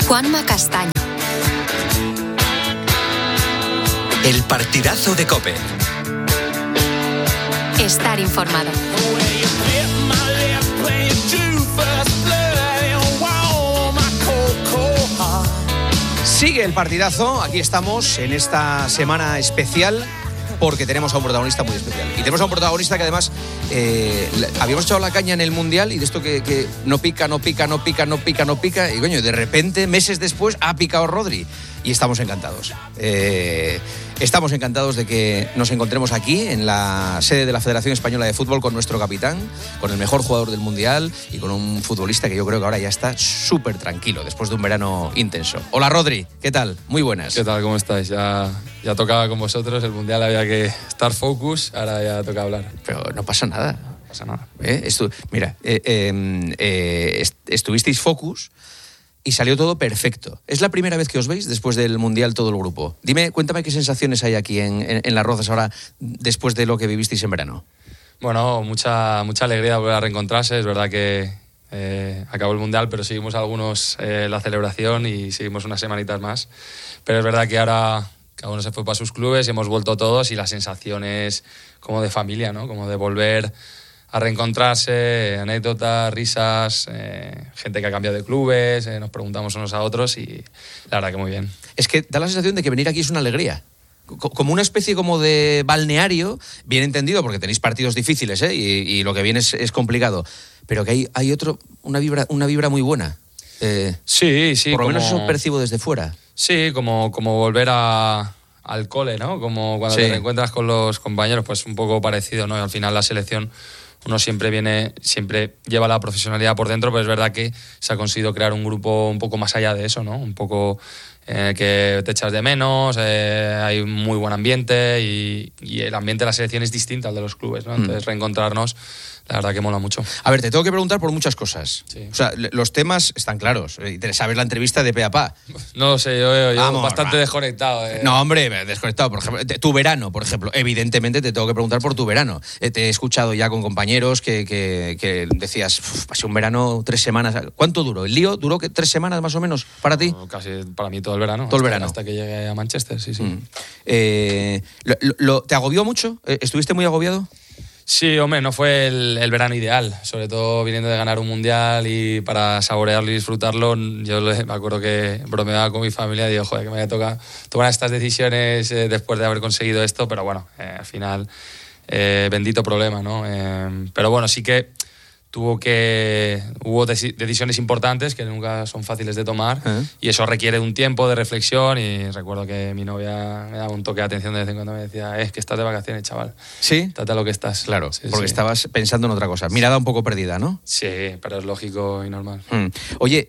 Juanma Castaño. El partidazo de COPE. Estar informado. Sigue el partidazo, aquí estamos en esta semana especial porque tenemos a un protagonista muy especial. Y tenemos a un protagonista que además habíamos echado la caña en el Mundial y de esto que no pica, y coño, de repente, meses después, ha picado Rodri. Y estamos encantados. Estamos encantados de que nos encontremos aquí en la sede de la Federación Española de Fútbol con nuestro capitán, con el mejor jugador del Mundial y con un futbolista que yo creo que ahora ya está súper tranquilo después de un verano intenso. Hola Rodri, ¿qué tal? Muy buenas. ¿Qué tal? ¿Cómo estáis? Ya tocaba con vosotros, el Mundial había que estar focus, ahora ya toca hablar. Pero no pasa nada. No pasa nada. Estuvisteis focus y salió todo perfecto. ¿Es la primera vez que os veis después del Mundial todo el grupo? Cuéntame qué sensaciones hay aquí en Las Rozas ahora después de lo que vivisteis en verano. Bueno, mucha alegría de volver a reencontrarse. Es verdad que acabó el Mundial, pero seguimos algunos la celebración y seguimos unas semanitas más. Pero es verdad que ahora cada uno se fue para sus clubes y hemos vuelto todos y la sensación es como de familia, ¿no? Como de volver a reencontrarse, anécdotas, risas, gente que ha cambiado de clubes, nos preguntamos unos a otros y la verdad que muy bien. Es que da la sensación de que venir aquí es una alegría. Como una especie como de balneario, bien entendido, porque tenéis partidos difíciles, y lo que viene es complicado, pero que hay una vibra muy buena. Sí. Por lo menos eso percibo desde fuera. Sí, como volver al cole, ¿no? Como cuando te reencuentras con los compañeros, pues un poco parecido, ¿no? Y al final la selección, uno siempre lleva la profesionalidad por dentro, pero es verdad que se ha conseguido crear un grupo un poco más allá de eso, ¿no? Un poco que te echas de menos, hay un muy buen ambiente y el ambiente de la selección es distinto al de los clubes, ¿no? Entonces reencontrarnos, la verdad que mola mucho. A ver, te tengo que preguntar por muchas cosas. Sí. O sea, los temas están claros. Sabes la entrevista de pe a pa. No lo sé, yo bastante desconectado. No, hombre, desconectado. Por ejemplo, tu verano, por ejemplo. Evidentemente te tengo que preguntar por tu verano. Te he escuchado ya con compañeros que decías, pasé un verano 3 semanas. ¿Cuánto duró? ¿El lío duró 3 semanas más o menos para ti? Casi para mí todo el verano. Todo el verano. Hasta que llegué a Manchester, sí. ¿Te agobió mucho? ¿Estuviste muy agobiado? Sí, hombre, no fue el verano ideal, sobre todo viniendo de ganar un Mundial y para saborearlo y disfrutarlo. Yo me acuerdo que bromeaba con mi familia y digo, joder, que me toca tomar estas decisiones después de haber conseguido esto, pero bueno, al final, bendito problema, ¿no? Pero bueno, sí que hubo decisiones importantes que nunca son fáciles de tomar y eso requiere un tiempo de reflexión y recuerdo que mi novia me daba un toque de atención de vez en cuando, me decía, es que estás de vacaciones, chaval. ¿Sí? Trata lo que estás. Claro, sí, porque estabas pensando en otra cosa. Mirada un poco perdida, ¿no? Sí, pero es lógico y normal. Oye,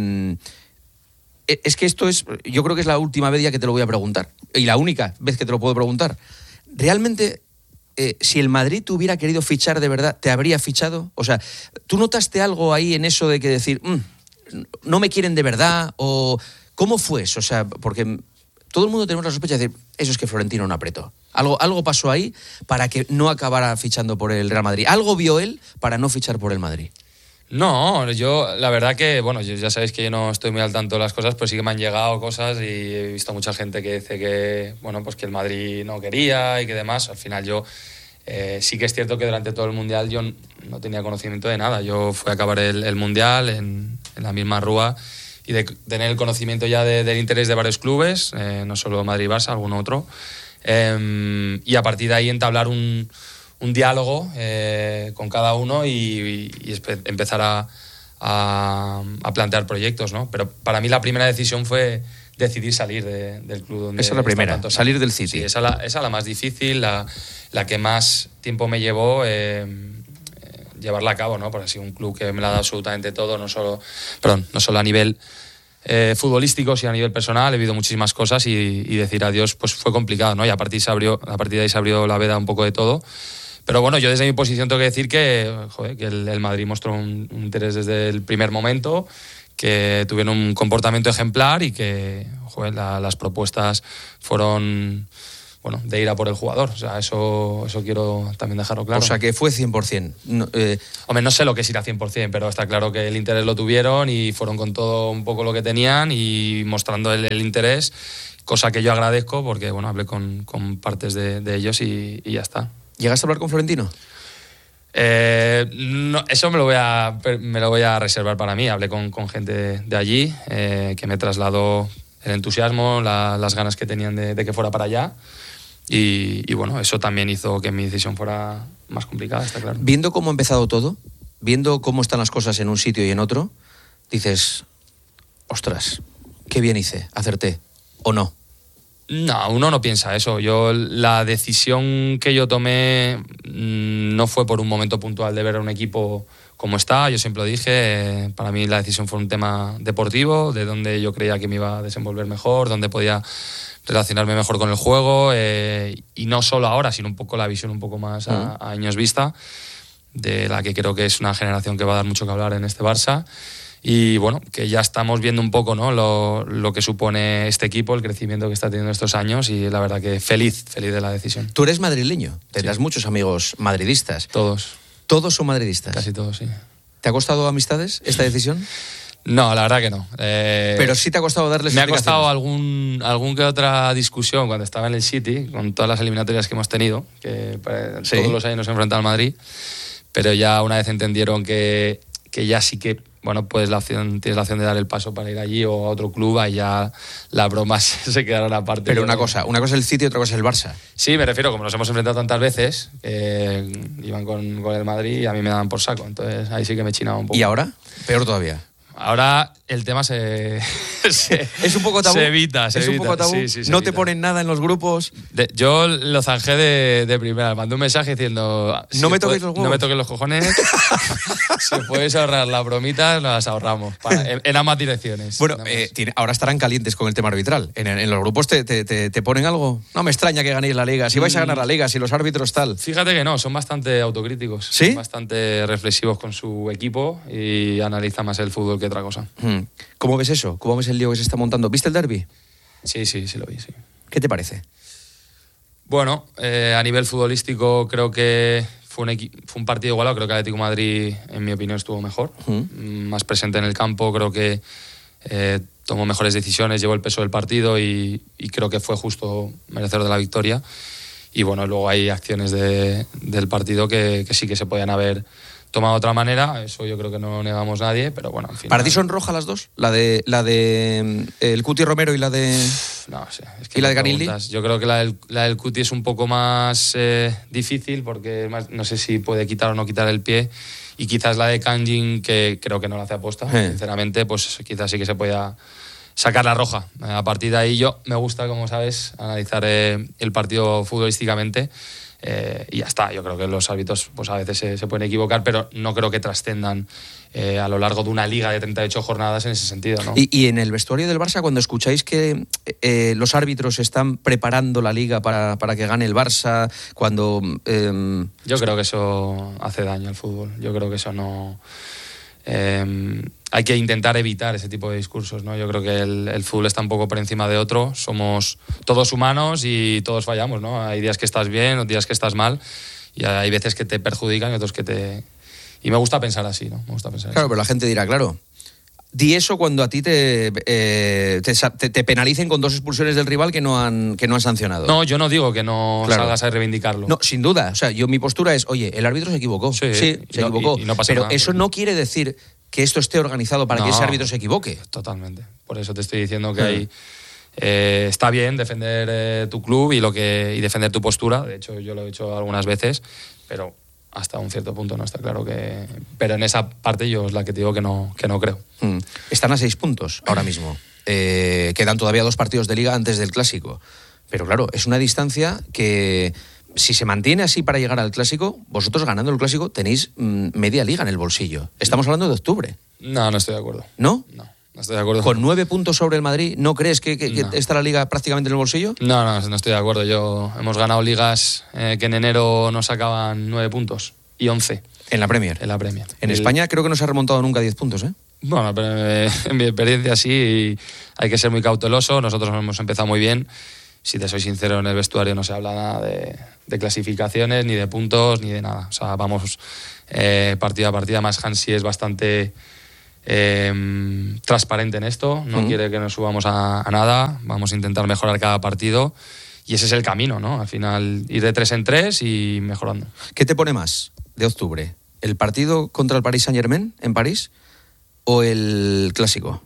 es que yo creo que es la última vez ya que te lo voy a preguntar y la única vez que te lo puedo preguntar. ¿Realmente si el Madrid te hubiera querido fichar de verdad, te habría fichado? O sea, ¿tú notaste algo ahí en eso de que decir, no me quieren de verdad? ¿O cómo fue eso? O sea, porque todo el mundo tenemos la sospecha de decir, eso es que Florentino no apretó. Algo pasó ahí para que no acabara fichando por el Real Madrid. Algo vio él para no fichar por el Madrid. No, yo la verdad que, bueno, ya sabéis que yo no estoy muy al tanto de las cosas, pero sí que me han llegado cosas y he visto mucha gente que dice que, bueno, pues que el Madrid no quería y que demás. Al final yo sí que es cierto que durante todo el Mundial yo no tenía conocimiento de nada. Yo fui a acabar el Mundial en la misma rúa y de tener el conocimiento ya del interés de varios clubes, no solo Madrid y Barça, algún otro. Y a partir de ahí entablar un diálogo con cada uno y empezar a plantear proyectos, ¿no? Pero para mí la primera decisión fue decidir salir del club donde esa es la primera, salir del City. Sí, esa la más difícil, la que más tiempo me llevó llevarla a cabo, ¿no? Porque ha sido un club que me la ha dado absolutamente todo, no solo a nivel futbolístico, sino a nivel personal. He vivido muchísimas cosas y decir adiós pues fue complicado, ¿no? Y a partir de ahí se abrió la veda un poco de todo. Pero bueno, yo desde mi posición tengo que decir que el Madrid mostró un interés desde el primer momento, que tuvieron un comportamiento ejemplar y que las propuestas fueron bueno, de ir a por el jugador. O sea, eso quiero también dejarlo claro. O sea, que fue 100%. Hombre, no sé lo que es ir a 100%, pero está claro que el interés lo tuvieron y fueron con todo un poco lo que tenían y mostrando el interés, cosa que yo agradezco porque, bueno, hablé con partes de ellos y ya está. ¿Llegaste a hablar con Florentino? No, eso me lo voy a reservar para mí. Hablé con gente de allí que me trasladó el entusiasmo, las ganas que tenían de que fuera para allá. Y bueno, eso también hizo que mi decisión fuera más complicada, está claro. Viendo cómo ha empezado todo, viendo cómo están las cosas en un sitio y en otro, dices, ostras, qué bien hice, acerté, ¿o no? No, uno no piensa eso. La decisión que yo tomé no fue por un momento puntual de ver a un equipo como está. Yo siempre lo dije, para mí la decisión fue un tema deportivo, de donde yo creía que me iba a desenvolver mejor, donde podía relacionarme mejor con el juego, y no solo ahora, sino un poco la visión un poco más a años vista, de la que creo que es una generación que va a dar mucho que hablar en este Barça. Y bueno, que ya estamos viendo un poco, ¿no?, lo que supone este equipo, el crecimiento que está teniendo estos años, y la verdad que feliz de la decisión. Tú eres madrileño, tendrás Sí. muchos amigos madridistas. Todos. ¿Todos son madridistas? Casi todos, sí. ¿Te ha costado amistades esta decisión? No, la verdad que no. Pero sí te ha costado darles Me ha explicaciones. costado algún que otra discusión cuando estaba en el City, con todas las eliminatorias que hemos tenido, que Sí. todos los años nos enfrentaba al Madrid, pero ya una vez entendieron que ya sí que, bueno, pues tienes la opción de dar el paso para ir allí o a otro club, ahí ya las bromas se quedaron aparte. Pero una cosa es el City y otra cosa es el Barça. Sí, me refiero, como nos hemos enfrentado tantas veces, iban con el Madrid y a mí me daban por saco, entonces ahí sí que me chinaba un poco. ¿Y ahora? Peor todavía. Ahora el tema es un poco tabú. Se evita. Un poco tabú. Sí, se no evita. te ponen nada en los grupos. Yo lo zanjé de primera. Mandé un mensaje diciendo... No me toques los huevos. No me toques los cojones. Si puedes ahorrar las bromitas, las ahorramos. En ambas direcciones. Bueno, ahora estarán calientes con el tema arbitral. En los grupos te ponen algo. No me extraña que ganéis la Liga. Si vais a ganar la Liga, si los árbitros tal. Fíjate que no, son bastante autocríticos. ¿Sí? Son bastante reflexivos con su equipo y analizan más el fútbol que otra cosa. ¿Cómo ves eso? ¿Cómo ves el lío que se está montando? ¿Viste el derbi? Sí, lo vi, sí. ¿Qué te parece? Bueno, a nivel futbolístico creo que fue un partido igualado. Creo que el Atlético de Madrid, en mi opinión, estuvo mejor. Más presente en el campo. Creo que tomó mejores decisiones, llevó el peso del partido y creo que fue justo merecedor de la victoria. Y bueno, luego hay acciones del partido que sí que se podían haber tomado de otra manera. Eso yo creo que no negamos nadie, pero bueno, al final... ¿Para ti son rojas las dos? ¿La de el Cuti Romero y la de...? No sé. Es que ¿Y la de Canilli? Yo creo que la del Cuti es un poco más difícil porque no sé si puede quitar o no quitar el pie. Y quizás la de Kangin, que creo que no la hace aposta, sinceramente, pues quizás sí que se pueda sacar la roja. A partir de ahí me gusta, como sabes, analizar el partido futbolísticamente. Y ya está. Yo creo que los árbitros pues a veces se pueden equivocar, pero no creo que trascendan a lo largo de una liga de 38 jornadas en ese sentido, ¿no? Y en el vestuario del Barça, cuando escucháis que los árbitros están preparando la liga para que gane el Barça, cuando... Yo creo que eso hace daño al fútbol. Yo creo que eso no... hay que intentar evitar ese tipo de discursos, ¿no? Yo creo que el fútbol está un poco por encima de otro. Somos todos humanos y todos fallamos, ¿no? Hay días que estás bien, otros días que estás mal, y hay veces que te perjudican y otros que te... Y me gusta pensar así, ¿no? Me gusta pensar Claro, así. pero la gente dirá, claro, di eso cuando a ti te penalicen con 2 expulsiones del rival que no han sancionado. No, yo no digo que no salgas a reivindicarlo. No, sin duda. O sea, mi postura es, oye, el árbitro se equivocó. Sí, se equivocó. Y no pasa pero nada, eso no quiere decir que esto esté organizado para que ese árbitro se equivoque. Totalmente. Por eso te estoy diciendo que está bien defender tu club y defender tu postura. De hecho, yo lo he hecho algunas veces, pero hasta un cierto punto no está claro que... Pero en esa parte yo es la que te digo que no creo. Están a 6 puntos ahora mismo. Quedan todavía 2 partidos de liga antes del Clásico. Pero claro, es una distancia que... Si se mantiene así para llegar al Clásico, vosotros ganando el Clásico tenéis media liga en el bolsillo. Estamos hablando de octubre. No estoy de acuerdo. ¿No? No estoy de acuerdo. ¿Con 9 puntos sobre el Madrid, no crees que está la liga prácticamente en el bolsillo? No estoy de acuerdo. Hemos ganado ligas que en enero nos sacaban 9 puntos y 11. En la Premier. En España creo que no se ha remontado nunca 10 puntos, ¿eh? Bueno, pero en mi experiencia sí, hay que ser muy cauteloso. Nosotros hemos empezado muy bien si te soy sincero, en el vestuario no se habla nada de clasificaciones, ni de puntos, ni de nada. O sea, vamos partido a partido. Además, Hansi es bastante transparente en esto, no quiere que nos subamos a nada, vamos a intentar mejorar cada partido y ese es el camino, ¿no? Al final, ir de 3 en 3 y mejorando. ¿Qué te pone más de octubre? ¿El partido contra el Paris Saint-Germain en París o el clásico?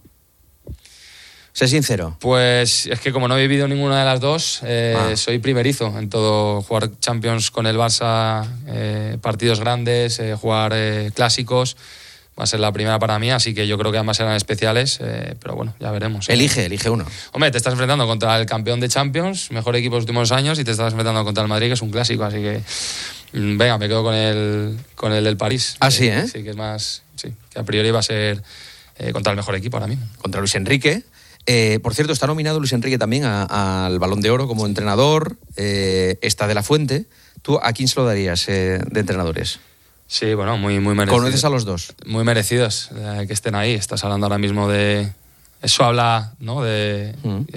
Sé sincero. Pues es que como no he vivido ninguna de las dos, soy primerizo en todo. Jugar Champions con el Barça, partidos grandes, jugar clásicos, va a ser la primera para mí, así que yo creo que ambas serán especiales, pero bueno, ya veremos. Elige uno. Hombre, te estás enfrentando contra el campeón de Champions, mejor equipo de los últimos años, y te estás enfrentando contra el Madrid, que es un clásico, así que venga, me quedo con el del París. Ah, sí, ¿eh? Sí, que es más, sí, que a priori va a ser contra el mejor equipo ahora mismo. Contra Luis Enrique. Por cierto, está nominado Luis Enrique también al Balón de Oro como entrenador. Está De La Fuente. ¿Tú a quién se lo darías de entrenadores? Sí, bueno, muy merecidos. ¿Conoces a los dos? Muy merecidos que estén ahí. Estás hablando ahora mismo de... Eso habla, ¿no? Del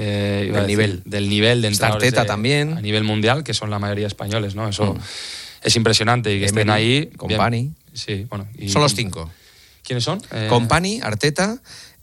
nivel. Del nivel de entrenadores. Arteta también. A nivel mundial, que son la mayoría españoles, ¿no? Eso es impresionante. Y que estén ahí... Company. Sí, bueno. Son los 5. ¿Quiénes son? Company, Arteta,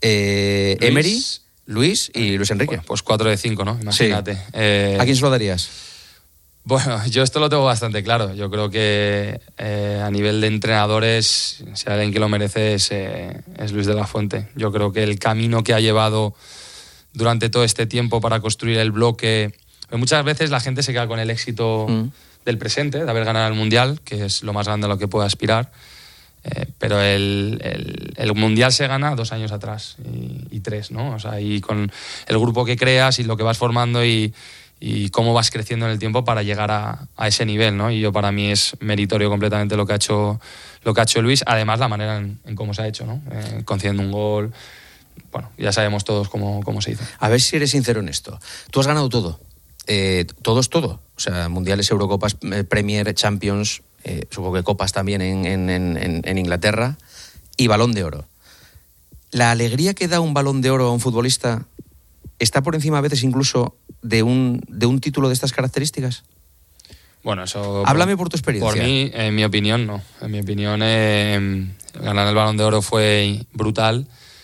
Emery, Luis y Luis Enrique. Bueno, pues 4 de 5, ¿no? Imagínate. Sí. ¿A quién se lo darías? Bueno, yo esto lo tengo bastante claro. Yo creo que a nivel de entrenadores, si alguien que lo merece es Luis de la Fuente. Yo creo que el camino que ha llevado durante todo este tiempo para construir el bloque... Muchas veces la gente se queda con el éxito del presente, de haber ganado el Mundial, que es lo más grande a lo que puede aspirar. Pero el Mundial se gana 2 años atrás y 3, ¿no? O sea, y con el grupo que creas y lo que vas formando y cómo vas creciendo en el tiempo para llegar a ese nivel, ¿no? Y para mí es meritorio completamente lo que ha hecho Luis, además la manera en cómo se ha hecho, ¿no? Concediendo un gol, bueno, ya sabemos todos cómo se hizo. A ver si eres sincero en esto. Tú has ganado todo. Todo es todo. O sea, mundiales, Eurocopas, Premier, Champions, supongo que Copas también en Inglaterra, y Balón de Oro. La alegría que da un Balón de Oro a un futbolista está por encima a veces incluso de un título de estas características. Bueno, eso... Háblame por tu experiencia. Por mí, en mi opinión, no. En mi opinión, ganar el Balón de Oro fue brutal,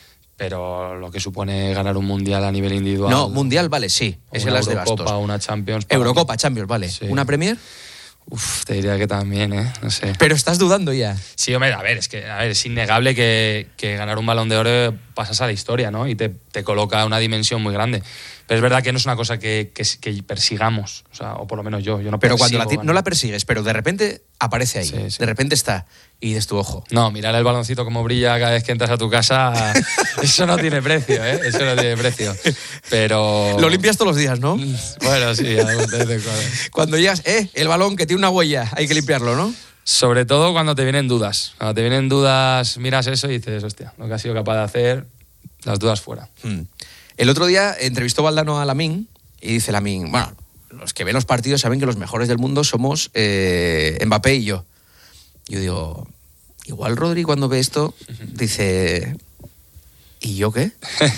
pero lo que supone ganar un Mundial a nivel individual... No, Mundial vale, sí. Es el as de bastos. Eurocopa, una Champions... Eurocopa, Champions, vale. Sí. ¿Una Premier? Uf, te diría que también, no sé. Pero estás dudando ya. Sí, hombre, es innegable que ganar un Balón de Oro pasas a la historia, ¿no? Y te coloca a una dimensión muy grande. Pero es verdad que no es una cosa que persigamos, o sea, o por lo menos yo no persigo. Pero cuando no la persigues, pero de repente aparece ahí, sí. De repente está, y dices tu ojo. No, mirar el baloncito como brilla cada vez que entras a tu casa, eso no tiene precio, ¿eh? Eso no tiene precio. Pero... Lo limpias todos los días, ¿no? Bueno, sí, cuando llegas, el balón que tiene una huella, hay que limpiarlo, ¿no? Sobre todo cuando te vienen dudas. Cuando te vienen dudas, miras eso y dices, hostia, lo que has sido capaz de hacer, las dudas fuera. El otro día entrevistó Valdano a Lamine y dice Lamine, bueno, los que ven los partidos saben que los mejores del mundo somos Mbappé y yo. Yo digo, igual Rodri cuando ve esto dice, ¿y yo qué?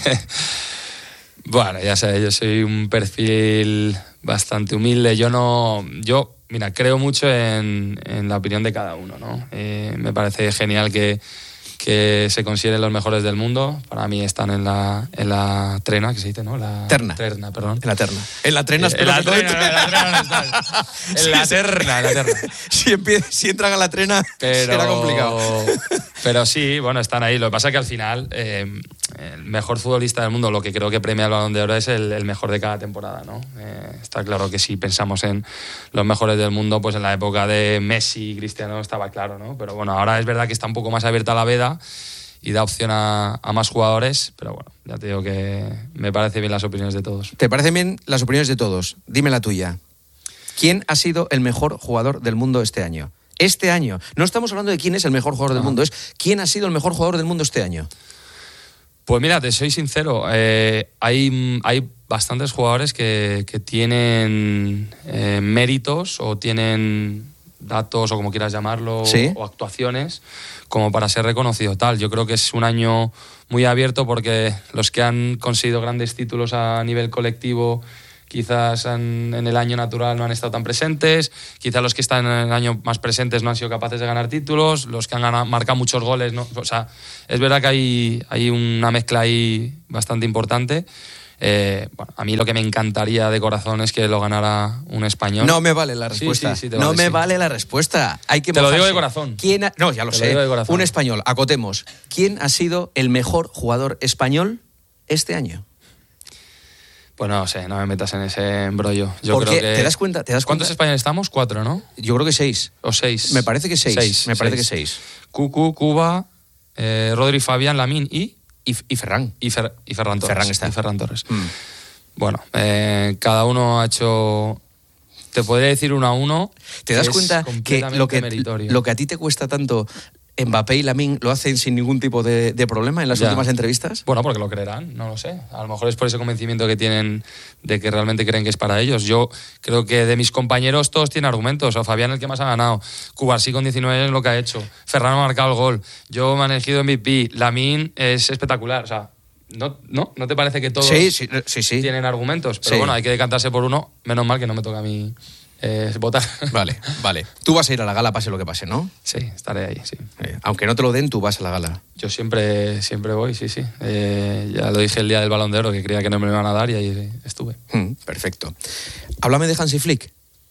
Bueno, ya sabes, yo soy un perfil bastante humilde. Mira, creo mucho en la opinión de cada uno, ¿no? Me parece genial que se consideren los mejores del mundo. Para mí están en la trena, que se dice, ¿no? Terna, perdón. En la terna. En la trena, en la terna no están. En la terna. Si entran a la trena, será complicado. Pero sí, bueno, están ahí. Lo que pasa es que al final, el mejor futbolista del mundo, lo que creo que premia el Balón de Oro es el mejor de cada temporada, ¿no? Está claro que si pensamos en los mejores del mundo, pues en la época de Messi y Cristiano estaba claro, ¿no? Pero bueno, ahora es verdad que está un poco más abierta la veda y da opción a más jugadores, pero bueno, ya te digo que me parecen bien las opiniones de todos. ¿Te parecen bien las opiniones de todos? Dime la tuya. ¿Quién ha sido el mejor jugador del mundo este año? Este año. No estamos hablando de quién es el mejor jugador del mundo, es quién ha sido el mejor jugador del mundo este año. Pues mira, te soy sincero, hay bastantes jugadores que tienen méritos o tienen datos o como quieras llamarlo, ¿sí? O actuaciones como para ser reconocido tal. Yo creo que es un año muy abierto porque los que han conseguido grandes títulos a nivel colectivo quizás en el año natural no han estado tan presentes, quizás los que están en el año más presentes no han sido capaces de ganar títulos, los que han marcado muchos goles, ¿no? O sea, es verdad que hay una mezcla ahí bastante importante. Bueno, a mí lo que me encantaría de corazón es que lo ganara un español. No me vale la respuesta. Sí, no me vale la respuesta. Hay que te mojarse. lo digo de corazón. No, ya lo sé. Un español. Acotemos. ¿Quién ha sido el mejor jugador español este año? Pues no sé, no me metas en ese embrollo. Porque creo que... ¿Te das cuenta? ¿Cuántos españoles estamos? 4, ¿no? Yo creo que 6. ¿O 6? Me parece que 6. Me parece que 6. Cucu, Cuba, Rodri, Fabián, Lamine y Ferran. Y Ferran Torres. Ferran está. Y Ferran Torres. Bueno, cada uno ha hecho... Te podría decir 1 a 1. ¿Te das cuenta que meritorio. lo que a ti te cuesta tanto Mbappé y Lamine lo hacen sin ningún tipo de problema en las últimas entrevistas? Bueno, porque lo creerán, no lo sé. A lo mejor es por ese convencimiento que tienen de que realmente creen que es para ellos. Yo creo que de mis compañeros todos tienen argumentos. O Fabián el que más ha ganado. Cubarsí con 19 años lo que ha hecho. Ferran ha marcado el gol. Yo me han elegido MVP. Lamine es espectacular. O sea, ¿no te parece que todos sí. tienen argumentos? Pero bueno, hay que decantarse por uno. Menos mal que no me toca a mí votar. Vale. Tú vas a ir a la gala pase lo que pase, ¿no? Sí, estaré ahí, sí. Aunque no te lo den, tú vas a la gala. Yo siempre voy, sí. Ya lo dije el día del Balón de Oro, que creía que no me lo iban a dar y ahí estuve. Perfecto. Háblame de Hansi Flick.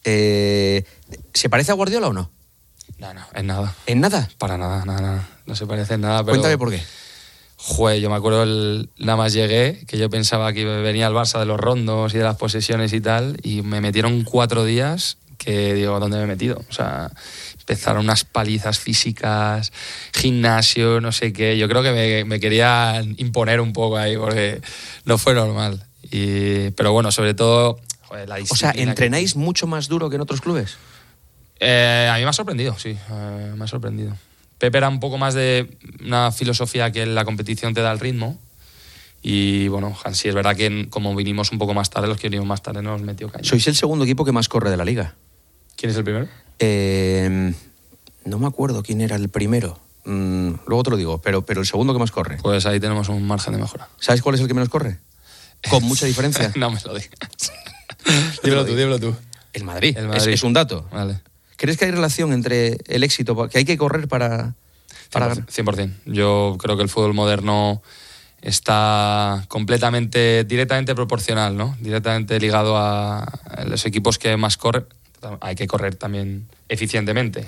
¿Se parece a Guardiola o no? No, en nada. ¿En nada? Para nada. No se parece en nada, pero... Cuéntame por qué. Joder, yo me acuerdo nada más llegué, que yo pensaba que venía el Barça de los rondos y de las posesiones y tal, y me metieron 4 días que digo, ¿dónde me he metido? O sea, empezaron unas palizas físicas, gimnasio, no sé qué. Yo creo que me querían imponer un poco ahí porque no fue normal. Pero bueno, sobre todo, joder, la disciplina. O sea, ¿entrenáis mucho más duro que en otros clubes? A mí me ha sorprendido, sí, me ha sorprendido. Pepe era un poco más de una filosofía que la competición te da el ritmo. Y bueno, Hansi, es verdad que como vinimos un poco más tarde, los que vinimos más tarde nos metió caña. Sois el segundo equipo que más corre de la liga. ¿Quién es el primero? No me acuerdo quién era el primero. Luego te lo digo, pero el segundo que más corre. Pues ahí tenemos un margen de mejora. ¿Sabes cuál es el que menos corre? Con mucha diferencia. No me lo digas. dímelo tú. El Madrid. Es un dato. Vale. ¿Crees que hay relación entre el éxito, que hay que correr para ganar? 100%. Yo creo que el fútbol moderno está directamente proporcional, ¿no? Directamente ligado a los equipos que más corren. Hay que correr también eficientemente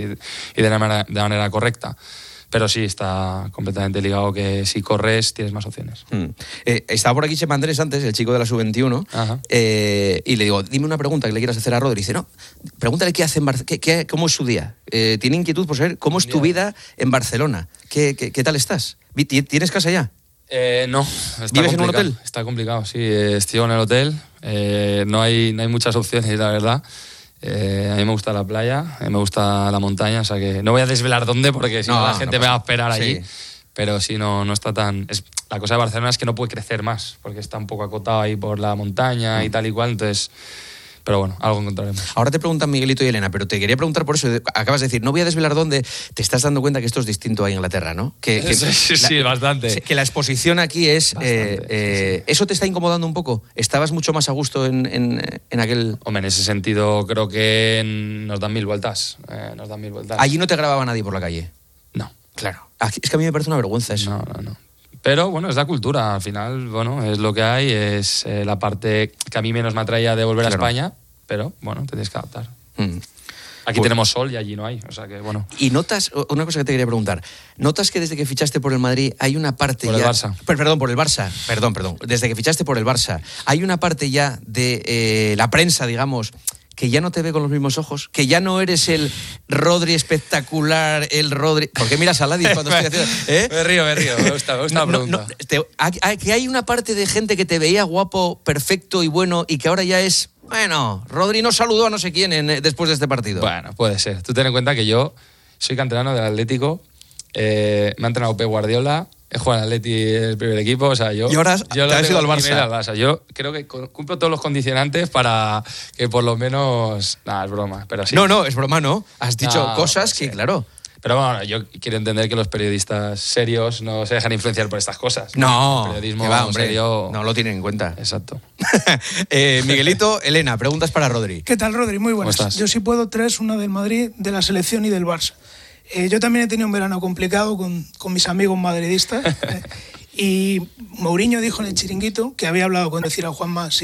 y de manera correcta. Pero sí, está completamente ligado que si corres tienes más opciones. Estaba por aquí Chema Andrés antes, el chico de la Sub-21, y le digo, dime una pregunta que le quieras hacer a Rodri. Y dice, no, pregúntale qué hace cómo es su día. Tiene inquietud por saber cómo es tu vida en Barcelona. ¿Qué tal estás? ¿Tienes casa ya? No. ¿Vives en un hotel? Está complicado, sí. Estoy en el hotel. No hay muchas opciones, la verdad. A mí me gusta la playa, me gusta la montaña, o sea que no voy a desvelar dónde porque si no la gente me va a esperar allí. Pero sí, no está tan... La cosa de Barcelona es que no puede crecer más porque está un poco acotado ahí por la montaña y tal y cual, entonces... Pero bueno, algo encontraremos. Ahora te preguntan Miguelito y Elena, pero te quería preguntar por eso. Acabas de decir, no voy a desvelar dónde. Te estás dando cuenta que esto es distinto a Inglaterra, ¿no? Sí, bastante. Que la exposición aquí es... Sí. ¿Eso te está incomodando un poco? ¿Estabas mucho más a gusto en aquel...? Hombre, en ese sentido creo que nos dan 1000 vueltas. ¿Allí no te grababa nadie por la calle? No. Claro. Es que a mí me parece una vergüenza eso. No. Pero bueno, es la cultura. Al final, bueno, es lo que hay. Es la parte que a mí menos me atraía de volver a España. Pero bueno, te tienes que adaptar. Aquí tenemos sol y allí no hay. O sea que bueno. Y notas, una cosa que te quería preguntar. ¿Notas que desde que fichaste por el Madrid hay una parte por ya... el Barça. Perdón, por el Barça. Perdón. Desde que fichaste por el Barça, hay una parte ya de la prensa, digamos, que ya no te ve con los mismos ojos, que ya no eres el Rodri espectacular, el Rodri... ¿Por qué miras a Ladis cuando estoy haciendo...? Me río. Me gusta la pregunta. Que hay una parte de gente que te veía guapo, perfecto y bueno, y que ahora ya es... Bueno, Rodri no saludó a no sé quién después de este partido. Bueno, puede ser. Tú ten en cuenta que yo soy canterano del Atlético, me ha entrenado Pep Guardiola, he jugado en el Atleti el primer equipo, o sea, yo... Y ahora te has ido al Barça. Yo creo que cumplo todos los condicionantes para que por lo menos... Nada, es broma, pero sí. No, es broma, ¿no. Has dicho cosas sí. que, claro... Pero bueno, yo quiero entender que los periodistas serios no se dejan influenciar por estas cosas. No, el periodismo que va, hombre, serio... no lo tienen en cuenta. Exacto. Miguelito, Elena, preguntas para Rodri. ¿Qué tal, Rodri? Muy buenas. ¿Cómo estás? Yo sí puedo 3, una del Madrid, de la selección y del Barça. Yo también he tenido un verano complicado con mis amigos madridistas. Y Mourinho dijo en el Chiringuito que había hablado con decir a Juanma si